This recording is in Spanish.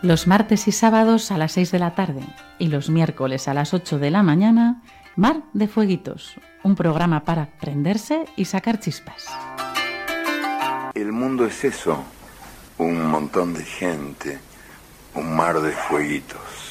Los martes y sábados a las 6 de la tarde y los miércoles a las 8 de la mañana, Mar de Fueguitos, un programa para prenderse y sacar chispas. El mundo es eso, un montón de gente, un mar de fueguitos.